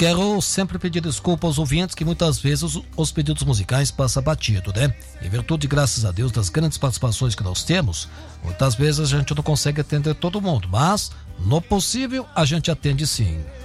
Quero sempre pedir desculpa aos ouvintes que muitas vezes os pedidos musicais passam batido, né? Em virtude, graças a Deus, das grandes participações que nós temos, muitas vezes a gente não consegue atender todo mundo, mas no possível a gente atende sim.